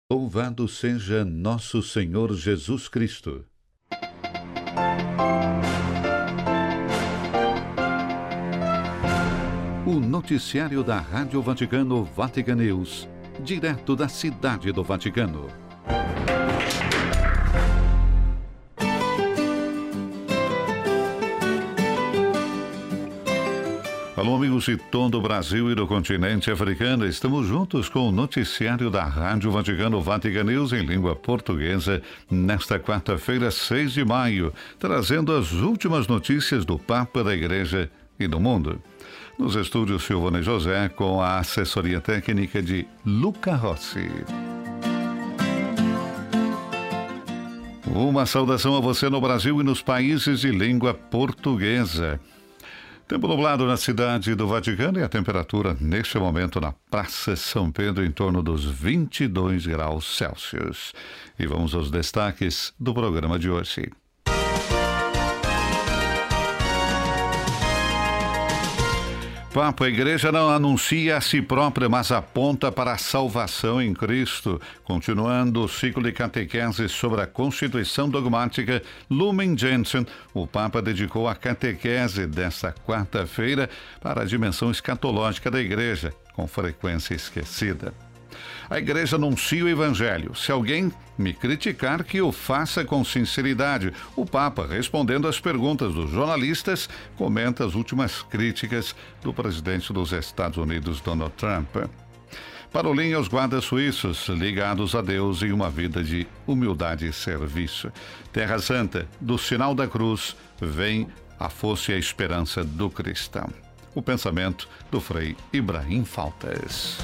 Louvado seja nosso Senhor Jesus Cristo. O noticiário da Rádio Vaticano, Vatican News, direto da Cidade do Vaticano. Alô, amigos de todo o Brasil e do continente africano. Estamos juntos com o noticiário da Rádio Vaticano, Vatican News, em língua portuguesa, nesta quarta-feira, 6 de maio, trazendo as últimas notícias do Papa, da Igreja e do mundo. Nos estúdios, Silvone José, com a assessoria técnica de Luca Rossi. Uma saudação a você no Brasil e nos países de língua portuguesa. Tempo nublado na cidade do Vaticano e a temperatura neste momento na Praça São Pedro em torno dos 22 graus Celsius. E vamos aos destaques do programa de hoje. Papa, a Igreja não anuncia a si própria, mas aponta para a salvação em Cristo. Continuando o ciclo de catequese sobre a Constituição Dogmática Lumen Gentium, o Papa dedicou a catequese desta quarta-feira para a dimensão escatológica da Igreja, com frequência esquecida. A Igreja anuncia o Evangelho. Se alguém me criticar, que o faça com sinceridade. O Papa, respondendo às perguntas dos jornalistas, comenta as últimas críticas do presidente dos Estados Unidos, Donald Trump. Parolin aos guardas suíços, ligados a Deus em uma vida de humildade e serviço. Terra Santa, do sinal da cruz, vem a força e a esperança do cristão. O pensamento do Frei Ibrahim Faltas.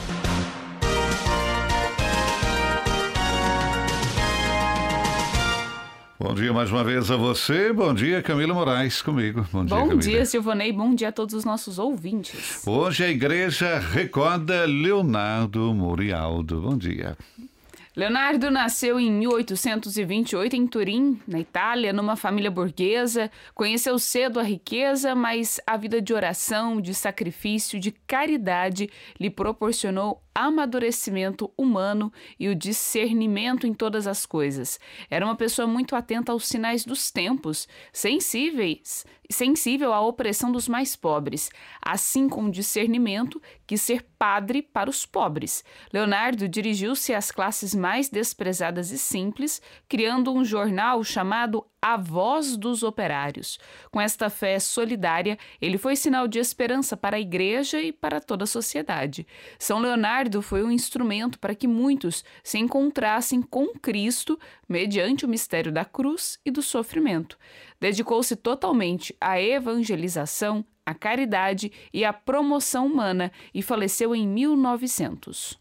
Bom dia mais uma vez a você. Bom dia, Camila Moraes, comigo. Bom dia, Camila. Bom dia, Silvonei. Bom dia a todos os nossos ouvintes. Hoje a Igreja recorda Leonardo Murialdo. Bom dia. Leonardo nasceu em 1828 em Turim, na Itália, numa família burguesa. Conheceu cedo a riqueza, mas a vida de oração, de sacrifício, de caridade lhe proporcionou amadurecimento humano e o discernimento em todas as coisas. Era uma pessoa muito atenta aos sinais dos tempos, sensível à opressão dos mais pobres, assim como discernimento quis ser padre para os pobres. Leonardo dirigiu-se às classes mais desprezadas e simples, criando um jornal chamado A Voz dos Operários. Com esta fé solidária, ele foi sinal de esperança para a Igreja e para toda a sociedade. São Leonardo foi um instrumento para que muitos se encontrassem com Cristo mediante o mistério da cruz e do sofrimento. Dedicou-se totalmente à evangelização, à caridade e à promoção humana e faleceu em 1900.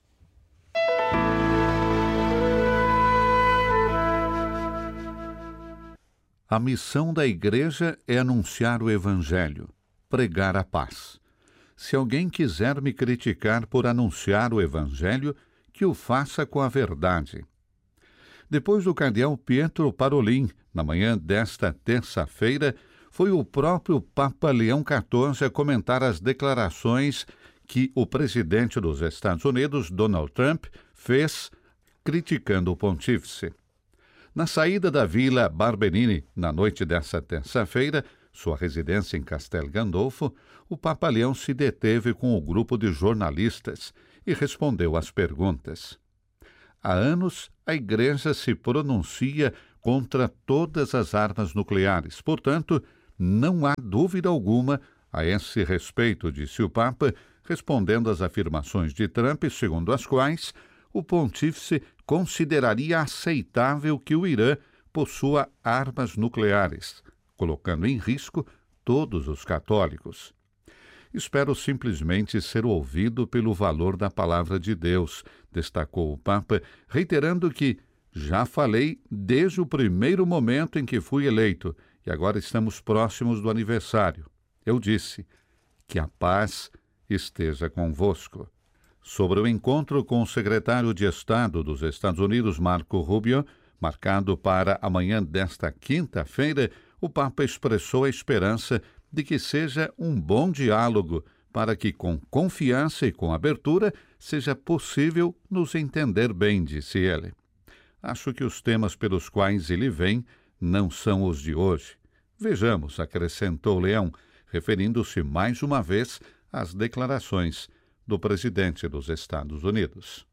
A missão da Igreja é anunciar o Evangelho, pregar a paz. Se alguém quiser me criticar por anunciar o Evangelho, que o faça com a verdade. Depois do cardeal Pietro Parolin, na manhã desta terça-feira, foi o próprio Papa Leão XIV a comentar as declarações que o presidente dos Estados Unidos, Donald Trump, fez criticando o pontífice. Na saída da Vila Barberini, na noite desta terça-feira, sua residência em Castel Gandolfo, o Papa Leão se deteve com o grupo de jornalistas e respondeu às perguntas. Há anos, a Igreja se pronuncia contra todas as armas nucleares. Portanto, não há dúvida alguma a esse respeito, disse o Papa, respondendo às afirmações de Trump, segundo as quais o pontífice consideraria aceitável que o Irã possua armas nucleares, colocando em risco todos os católicos. Espero simplesmente ser ouvido pelo valor da palavra de Deus, destacou o Papa, reiterando que já falei desde o primeiro momento em que fui eleito e agora estamos próximos do aniversário. Eu disse que a paz esteja convosco. Sobre o encontro com o secretário de Estado dos Estados Unidos, Marco Rubio, marcado para amanhã desta quinta-feira, o Papa expressou a esperança de que seja um bom diálogo para que, com confiança e com abertura, seja possível nos entender bem, disse ele. Acho que os temas pelos quais ele vem não são os de hoje. Vejamos, acrescentou Leão, referindo-se mais uma vez às declarações do presidente dos Estados Unidos.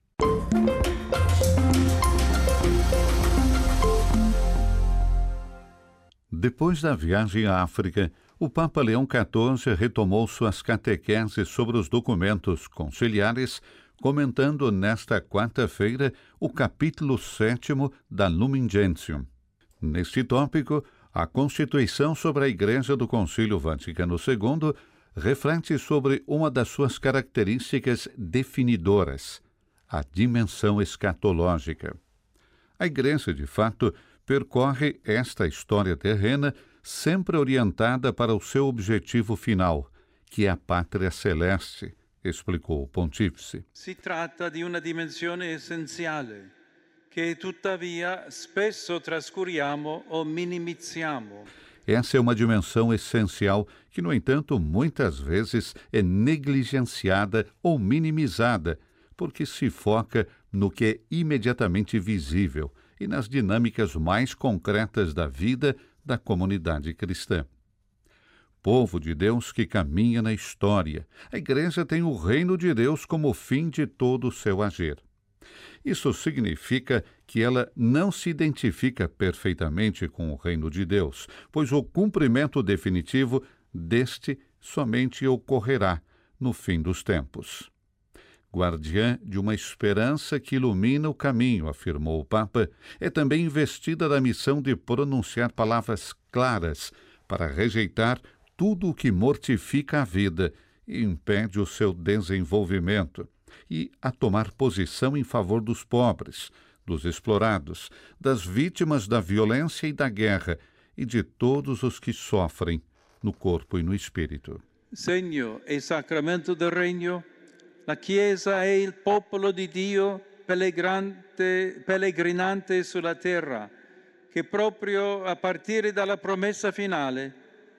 Depois da viagem à África, o Papa Leão XIV retomou suas catequeses sobre os documentos conciliares, comentando nesta quarta-feira o capítulo 7º da Lumen Gentium. Neste tópico, a Constituição sobre a Igreja do Concílio Vaticano II reflete sobre uma das suas características definidoras, a dimensão escatológica. A Igreja, de fato, percorre esta história terrena sempre orientada para o seu objetivo final, que é a pátria celeste, explicou o pontífice. Si tratta di una dimensione essenziale, che tuttavia spesso trascuriamo o minimizziamo. Essa é uma dimensão essencial que, no entanto, muitas vezes é negligenciada ou minimizada, porque se foca no que é imediatamente visível e nas dinâmicas mais concretas da vida da comunidade cristã. Povo de Deus que caminha na história, a Igreja tem o reino de Deus como fim de todo o seu agir. Isso significa que ela não se identifica perfeitamente com o reino de Deus, pois o cumprimento definitivo deste somente ocorrerá no fim dos tempos. Guardiã de uma esperança que ilumina o caminho, afirmou o Papa, é também investida da missão de pronunciar palavras claras para rejeitar tudo o que mortifica a vida e impede o seu desenvolvimento, e a tomar posição em favor dos pobres, dos explorados, das vítimas da violência e da guerra e de todos os que sofrem no corpo e no espírito. Segno e sacramento del regno, la Chiesa è il popolo di Dio pellegrinante sulla terra, che proprio a partire dalla promessa finale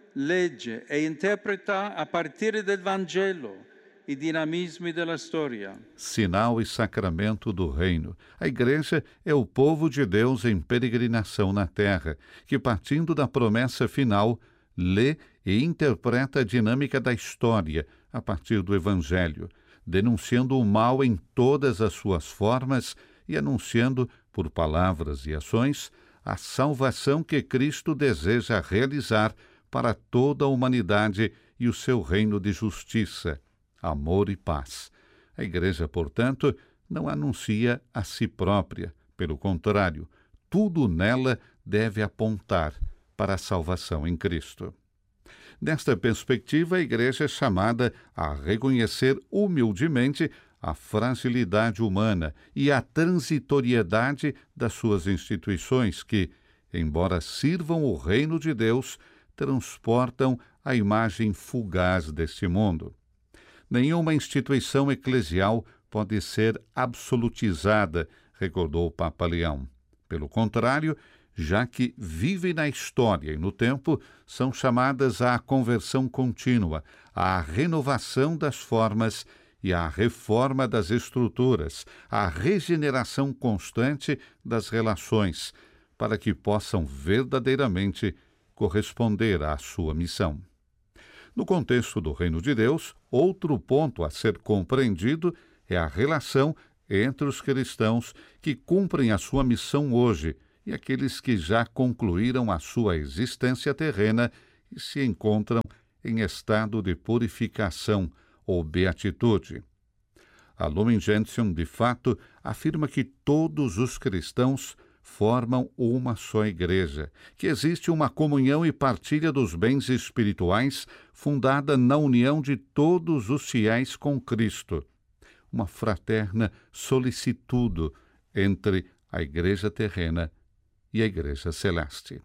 legge e interpreta a partire del Vangelo e dinamismi della storia. Sinal e sacramento do reino. A Igreja é o povo de Deus em peregrinação na terra, que, partindo da promessa final, lê e interpreta a dinâmica da história a partir do Evangelho, denunciando o mal em todas as suas formas e anunciando, por palavras e ações, a salvação que Cristo deseja realizar para toda a humanidade e o seu reino de justiça, amor e paz. A Igreja, portanto, não anuncia a si própria. Pelo contrário, tudo nela deve apontar para a salvação em Cristo. Nesta perspectiva, a Igreja é chamada a reconhecer humildemente a fragilidade humana e a transitoriedade das suas instituições que, embora sirvam o reino de Deus, transportam a imagem fugaz deste mundo. Nenhuma instituição eclesial pode ser absolutizada, recordou o Papa Leão. Pelo contrário, já que vivem na história e no tempo, são chamadas à conversão contínua, à renovação das formas e à reforma das estruturas, à regeneração constante das relações, para que possam verdadeiramente corresponder à sua missão. No contexto do Reino de Deus, outro ponto a ser compreendido é a relação entre os cristãos que cumprem a sua missão hoje e aqueles que já concluíram a sua existência terrena e se encontram em estado de purificação ou beatitude. A Lumen Gentium, de fato, afirma que todos os cristãos formam uma só igreja, que existe uma comunhão e partilha dos bens espirituais fundada na união de todos os fiéis com Cristo, uma fraterna solicitude entre a igreja terrena e a igreja celeste.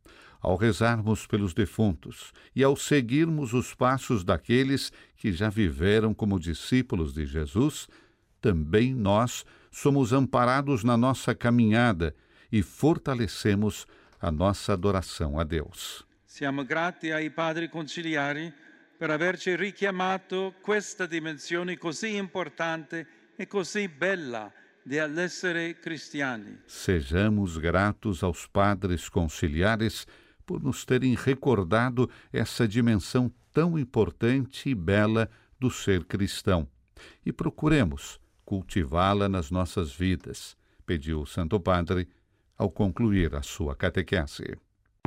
Ao rezarmos pelos defuntos e ao seguirmos os passos daqueles que já viveram como discípulos de Jesus, também nós somos amparados na nossa caminhada e fortalecemos a nossa adoração a Deus. Siamo grati ai padri conciliari per averci richiamato questa dimensione così importante e così bella dell'essere cristiani. Sejamos gratos aos padres conciliares por nos terem recordado essa dimensão tão importante e bela do ser cristão. E procuremos cultivá-la nas nossas vidas, pediu o Santo Padre ao concluir a sua catequese.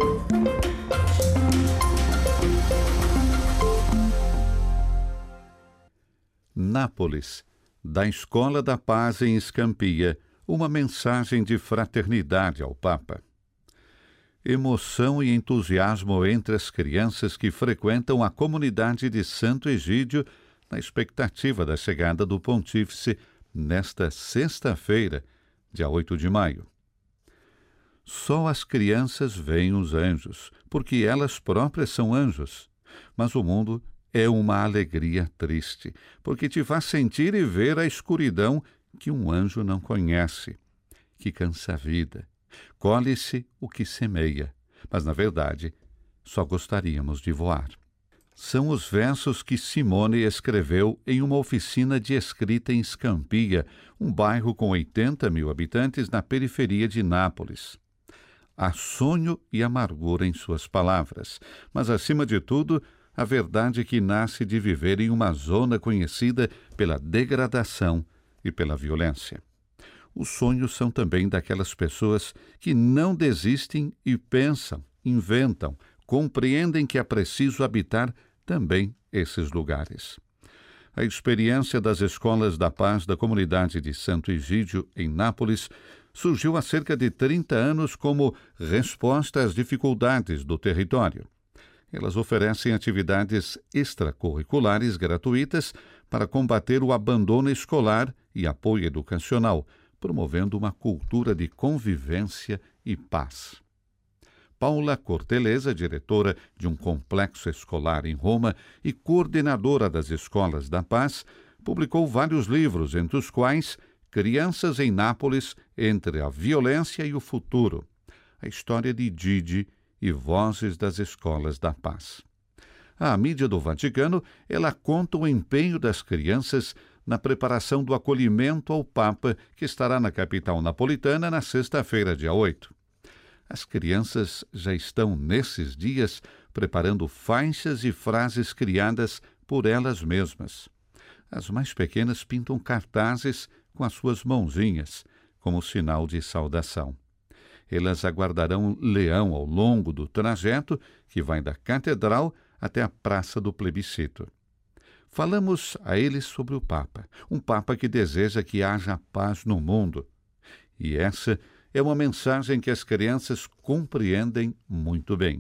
Nápoles, da Escola da Paz em Scampia, uma mensagem de fraternidade ao Papa. Emoção e entusiasmo entre as crianças que frequentam a comunidade de Santo Egídio na expectativa da chegada do Pontífice nesta sexta-feira, dia 8 de maio. Só as crianças veem os anjos, porque elas próprias são anjos, mas o mundo é uma alegria triste, porque te faz sentir e ver a escuridão que um anjo não conhece, que cansa a vida. Colhe-se o que semeia, mas, na verdade, só gostaríamos de voar. São os versos que Simone escreveu em uma oficina de escrita em Scampia, um bairro com 80 mil habitantes na periferia de Nápoles. Há sonho e amargura em suas palavras, mas, acima de tudo, a verdade que nasce de viver em uma zona conhecida pela degradação e pela violência. Os sonhos são também daquelas pessoas que não desistem e pensam, inventam, compreendem que é preciso habitar também esses lugares. A experiência das Escolas da Paz da comunidade de Santo Egídio, em Nápoles, surgiu há cerca de 30 anos como resposta às dificuldades do território. Elas oferecem atividades extracurriculares gratuitas para combater o abandono escolar e apoio educacional, promovendo uma cultura de convivência e paz. Paula Corteleza, diretora de um complexo escolar em Roma e coordenadora das Escolas da Paz, publicou vários livros, entre os quais Crianças em Nápoles, entre a violência e o futuro, a história de Didi e Vozes das Escolas da Paz. À mídia do Vaticano, ela conta o empenho das crianças na preparação do acolhimento ao Papa, que estará na capital napolitana na sexta-feira, dia 8. As crianças já estão, nesses dias, preparando faixas e frases criadas por elas mesmas. As mais pequenas pintam cartazes com as suas mãozinhas, como sinal de saudação. Elas aguardarão Leão ao longo do trajeto que vai da Catedral até a Praça do Plebiscito. Falamos a eles sobre o Papa, um Papa que deseja que haja paz no mundo. E essa é uma mensagem que as crianças compreendem muito bem.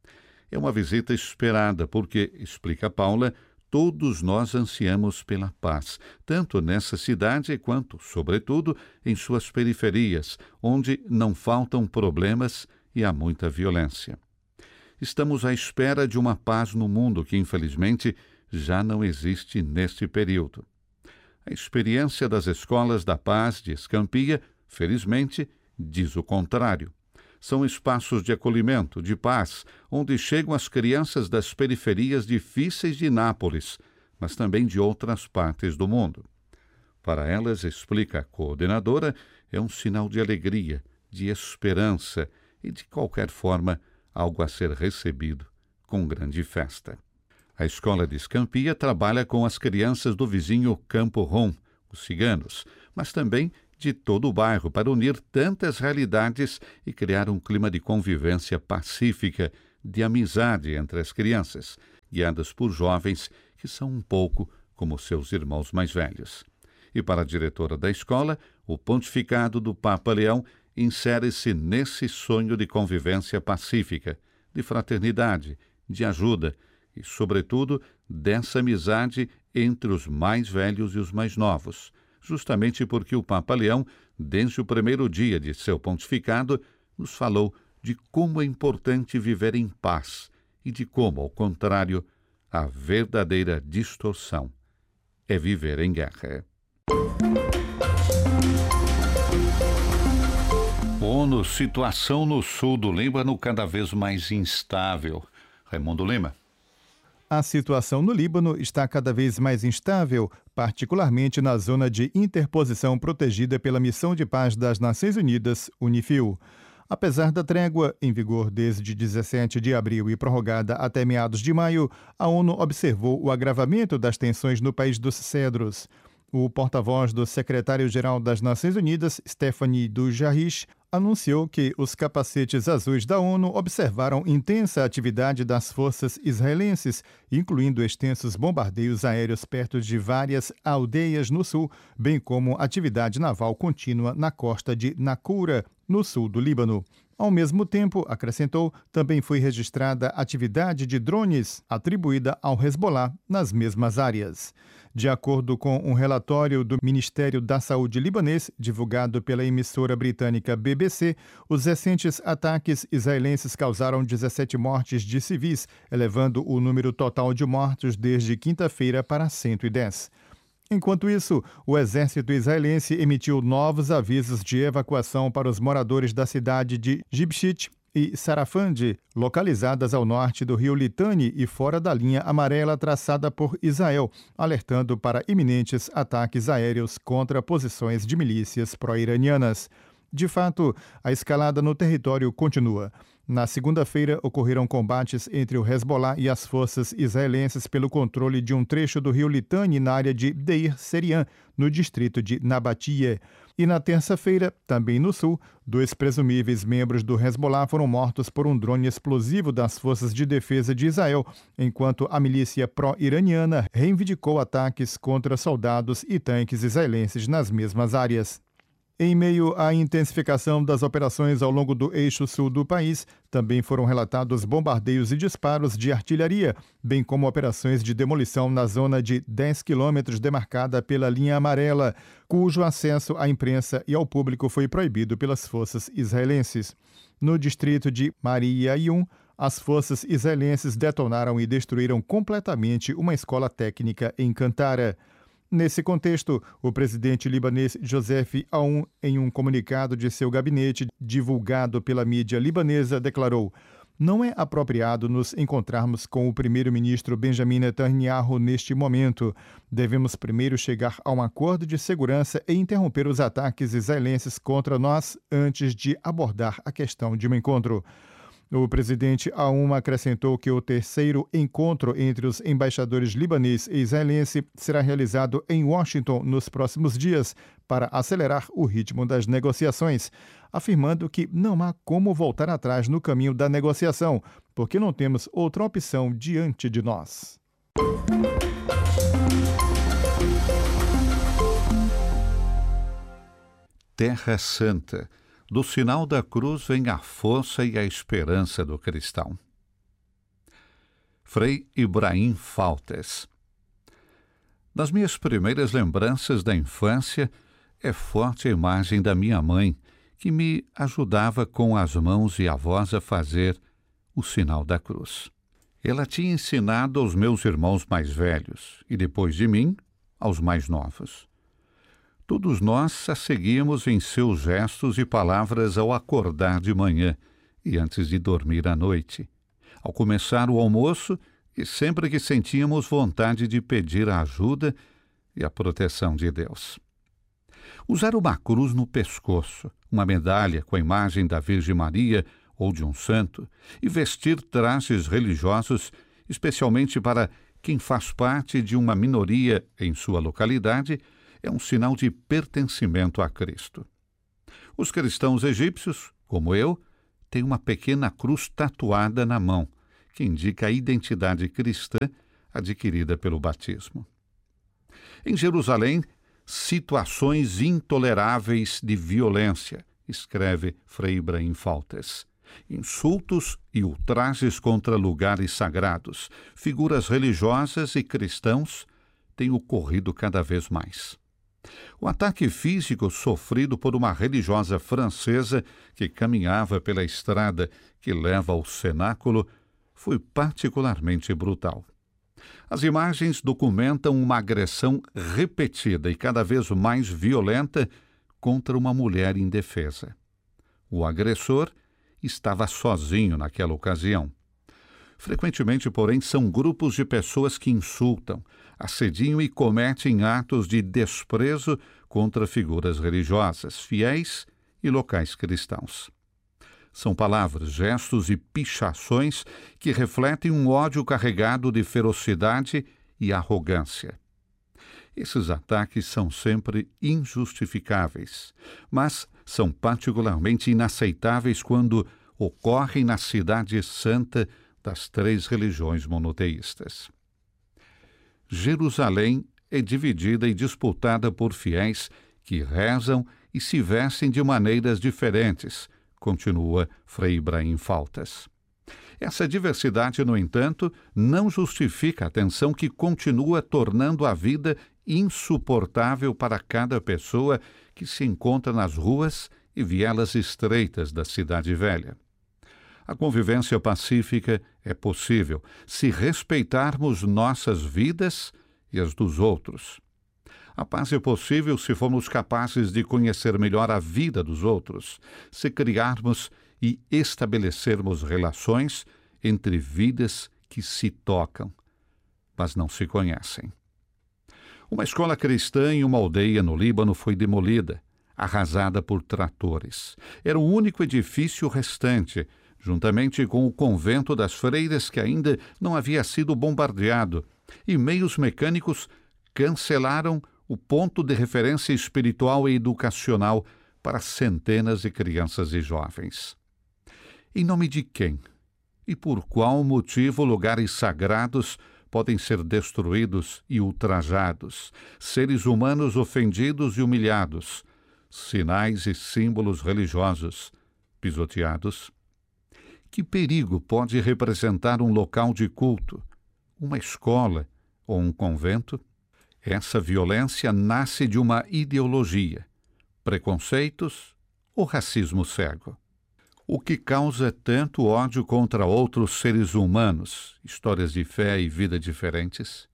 É uma visita esperada porque, explica Paula, todos nós ansiamos pela paz, tanto nessa cidade quanto, sobretudo, em suas periferias, onde não faltam problemas e há muita violência. Estamos à espera de uma paz no mundo que, infelizmente, já não existe neste período. A experiência das Escolas da Paz de Scampia, felizmente, diz o contrário. São espaços de acolhimento, de paz, onde chegam as crianças das periferias difíceis de Nápoles, mas também de outras partes do mundo. Para elas, explica a coordenadora, é um sinal de alegria, de esperança e, de qualquer forma, algo a ser recebido com grande festa. A Escola de Scampia trabalha com as crianças do vizinho Campo Rom, os ciganos, mas também de todo o bairro, para unir tantas realidades e criar um clima de convivência pacífica, de amizade entre as crianças, guiadas por jovens que são um pouco como seus irmãos mais velhos. E para a diretora da escola, o pontificado do Papa Leão insere-se nesse sonho de convivência pacífica, de fraternidade, de ajuda e, sobretudo, dessa amizade entre os mais velhos e os mais novos, justamente porque o Papa Leão, desde o primeiro dia de seu pontificado, nos falou de como é importante viver em paz e de como, ao contrário, a verdadeira distorção é viver em guerra. ONU, situação no sul do Líbano cada vez mais instável. Raimundo Lima. A situação no Líbano está cada vez mais instável, particularmente na zona de interposição protegida pela Missão de Paz das Nações Unidas, UNIFIL. Apesar da trégua, em vigor desde 17 de abril e prorrogada até meados de maio, a ONU observou o agravamento das tensões no país dos cedros. O porta-voz do secretário-geral das Nações Unidas, Stéphane Dujarric, anunciou que os capacetes azuis da ONU observaram intensa atividade das forças israelenses, incluindo extensos bombardeios aéreos perto de várias aldeias no sul, bem como atividade naval contínua na costa de Naqoura, no sul do Líbano. Ao mesmo tempo, acrescentou, também foi registrada atividade de drones atribuída ao Hezbollah nas mesmas áreas. De acordo com um relatório do Ministério da Saúde libanês, divulgado pela emissora britânica BBC, os recentes ataques israelenses causaram 17 mortes de civis, elevando o número total de mortos desde quinta-feira para 110. Enquanto isso, o exército israelense emitiu novos avisos de evacuação para os moradores da cidade de Jibchit e Sarafand, localizadas ao norte do rio Litani e fora da linha amarela traçada por Israel, alertando para iminentes ataques aéreos contra posições de milícias pró-iranianas. De fato, a escalada no território continua. Na segunda-feira, ocorreram combates entre o Hezbollah e as forças israelenses pelo controle de um trecho do rio Litani na área de Deir Serian, no distrito de Nabatie. E na terça-feira, também no sul, 2 presumíveis membros do Hezbollah foram mortos por um drone explosivo das forças de defesa de Israel, enquanto a milícia pró-iraniana reivindicou ataques contra soldados e tanques israelenses nas mesmas áreas. Em meio à intensificação das operações ao longo do eixo sul do país, também foram relatados bombardeios e disparos de artilharia, bem como operações de demolição na zona de 10 quilômetros demarcada pela linha amarela, cujo acesso à imprensa e ao público foi proibido pelas forças israelenses. No distrito de Mariayun, as forças israelenses detonaram e destruíram completamente uma escola técnica em Cantara. Nesse contexto, o presidente libanês Joseph Aoun, em um comunicado de seu gabinete divulgado pela mídia libanesa, declarou: "Não é apropriado nos encontrarmos com o primeiro-ministro Benjamin Netanyahu neste momento. Devemos primeiro chegar a um acordo de segurança e interromper os ataques israelenses contra nós antes de abordar a questão de um encontro." O presidente Aoun acrescentou que o terceiro encontro entre os embaixadores libanês e israelense será realizado em Washington nos próximos dias para acelerar o ritmo das negociações, afirmando que não há como voltar atrás no caminho da negociação, porque não temos outra opção diante de nós. Terra Santa. Do sinal da cruz vem a força e a esperança do cristão. Frei Ibrahim Faltes. Nas minhas primeiras lembranças da infância, é forte a imagem da minha mãe, que me ajudava com as mãos e a voz a fazer o sinal da cruz. Ela tinha ensinado aos meus irmãos mais velhos e, depois de mim, aos mais novos. Todos nós a seguíamos em seus gestos e palavras ao acordar de manhã e antes de dormir à noite, ao começar o almoço e sempre que sentíamos vontade de pedir a ajuda e a proteção de Deus. Usar uma cruz no pescoço, uma medalha com a imagem da Virgem Maria ou de um santo e vestir trajes religiosos, especialmente para quem faz parte de uma minoria em sua localidade, é um sinal de pertencimento a Cristo. Os cristãos egípcios, como eu, têm uma pequena cruz tatuada na mão, que indica a identidade cristã adquirida pelo batismo. Em Jerusalém, situações intoleráveis de violência, escreve Frei Ibrahim Faltes. Insultos e ultrajes contra lugares sagrados, figuras religiosas e cristãos têm ocorrido cada vez mais. O ataque físico sofrido por uma religiosa francesa que caminhava pela estrada que leva ao cenáculo foi particularmente brutal. As imagens documentam uma agressão repetida e cada vez mais violenta contra uma mulher indefesa. O agressor estava sozinho naquela ocasião. Frequentemente, porém, são grupos de pessoas que insultam, assediam e cometem atos de desprezo contra figuras religiosas, fiéis e locais cristãos. São palavras, gestos e pichações que refletem um ódio carregado de ferocidade e arrogância. Esses ataques são sempre injustificáveis, mas são particularmente inaceitáveis quando ocorrem na cidade santa das 3 religiões monoteístas. Jerusalém é dividida e disputada por fiéis que rezam e se vestem de maneiras diferentes, continua Frei Ibrahim Faltas. Essa diversidade, no entanto, não justifica a tensão que continua tornando a vida insuportável para cada pessoa que se encontra nas ruas e vielas estreitas da Cidade Velha. A convivência pacífica é possível se respeitarmos nossas vidas e as dos outros. A paz é possível se formos capazes de conhecer melhor a vida dos outros, se criarmos e estabelecermos relações entre vidas que se tocam, mas não se conhecem. Uma escola cristã em uma aldeia no Líbano foi demolida, arrasada por tratores. Era o único edifício restante, juntamente com o convento das freiras que ainda não havia sido bombardeado, e meios mecânicos cancelaram o ponto de referência espiritual e educacional para centenas de crianças e jovens. Em nome de quem e por qual motivo lugares sagrados podem ser destruídos e ultrajados, seres humanos ofendidos e humilhados, sinais e símbolos religiosos pisoteados? Que perigo pode representar um local de culto, uma escola ou um convento? Essa violência nasce de uma ideologia, preconceitos ou racismo cego. O que causa tanto ódio contra outros seres humanos, histórias de fé e vida diferentes?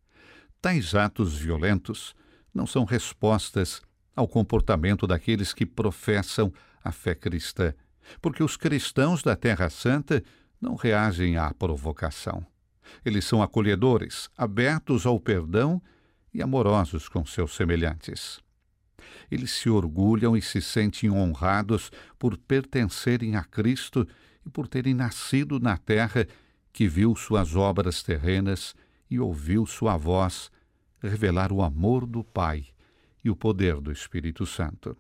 Tais atos violentos não são respostas ao comportamento daqueles que professam a fé cristã, porque os cristãos da Terra Santa não reagem à provocação. Eles são acolhedores, abertos ao perdão e amorosos com seus semelhantes. Eles se orgulham e se sentem honrados por pertencerem a Cristo e por terem nascido na terra que viu suas obras terrenas e ouviu sua voz revelar o amor do Pai e o poder do Espírito Santo.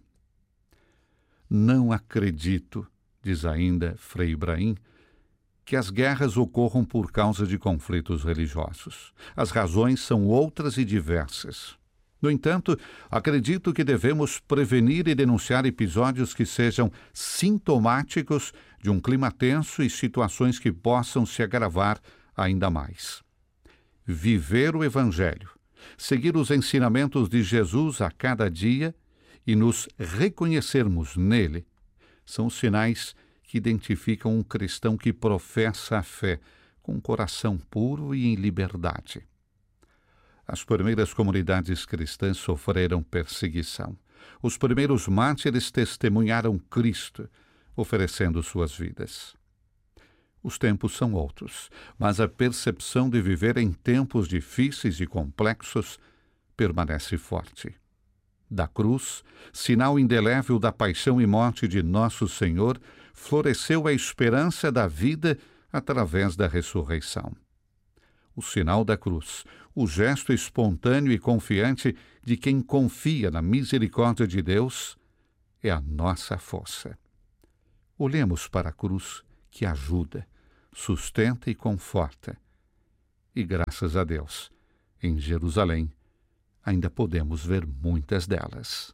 Não acredito, diz ainda Frei Ibrahim, que as guerras ocorram por causa de conflitos religiosos. As razões são outras e diversas. No entanto, acredito que devemos prevenir e denunciar episódios que sejam sintomáticos de um clima tenso e situações que possam se agravar ainda mais. Viver o Evangelho, seguir os ensinamentos de Jesus a cada dia e nos reconhecermos nele são os sinais que identificam um cristão que professa a fé com um coração puro e em liberdade. As primeiras comunidades cristãs sofreram perseguição. Os primeiros mártires testemunharam Cristo, oferecendo suas vidas. Os tempos são outros, mas a percepção de viver em tempos difíceis e complexos permanece forte. Da cruz, sinal indelével da paixão e morte de nosso Senhor, floresceu a esperança da vida através da ressurreição. O sinal da cruz, o gesto espontâneo e confiante de quem confia na misericórdia de Deus, é a nossa força. Olhemos para a cruz que ajuda, sustenta e conforta. E graças a Deus, em Jerusalém, ainda podemos ver muitas delas.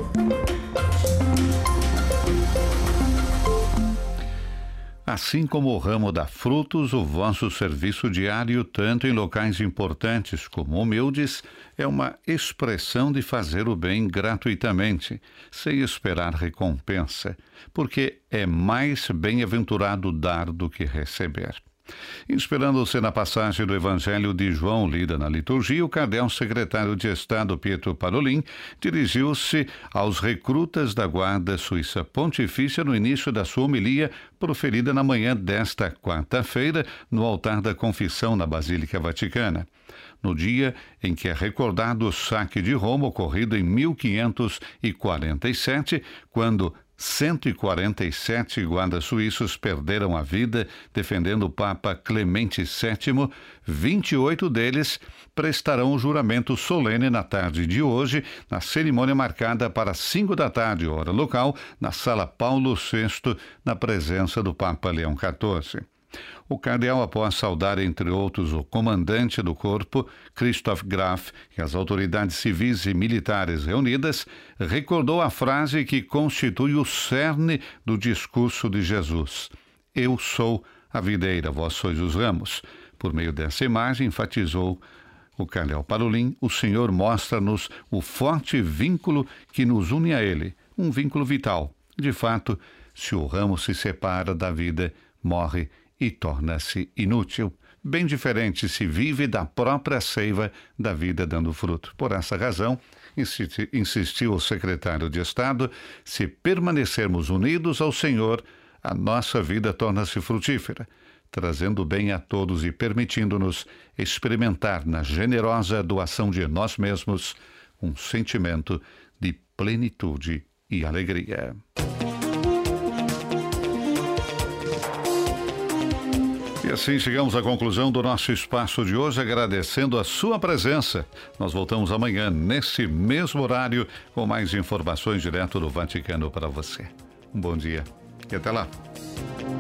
Assim como o ramo dá frutos, o vosso serviço diário, tanto em locais importantes como humildes, é uma expressão de fazer o bem gratuitamente, sem esperar recompensa, porque é mais bem-aventurado dar do que receber. Inspirando-se na passagem do Evangelho de João lida na liturgia, o cardeal secretário de Estado Pietro Parolin dirigiu-se aos recrutas da Guarda Suíça Pontifícia no início da sua homilia, proferida na manhã desta quarta-feira, no altar da Confissão na Basílica Vaticana. No dia em que é recordado o saque de Roma ocorrido em 1547, quando 147 guardas suíços perderam a vida defendendo o Papa Clemente VII, 28 deles prestarão o juramento solene na tarde de hoje, na cerimônia marcada para 5 da tarde, hora local, na Sala Paulo VI, na presença do Papa Leão XIV. O cardeal, após saudar, entre outros, o comandante do corpo, Christoph Graf, e as autoridades civis e militares reunidas, recordou a frase que constitui o cerne do discurso de Jesus: Eu sou a videira, vós sois os ramos. Por meio dessa imagem, enfatizou o cardeal Parolin, o Senhor mostra-nos o forte vínculo que nos une a Ele, um vínculo vital. De fato, se o ramo se separa da vida, morre e torna-se inútil. Bem diferente se vive da própria seiva da vida dando fruto. Por essa razão, insistiu o secretário de Estado, se permanecermos unidos ao Senhor, a nossa vida torna-se frutífera, trazendo bem a todos e permitindo-nos experimentar na generosa doação de nós mesmos um sentimento de plenitude e alegria. E assim chegamos à conclusão do nosso espaço de hoje, agradecendo a sua presença. Nós voltamos amanhã, nesse mesmo horário, com mais informações direto do Vaticano para você. Um bom dia e até lá.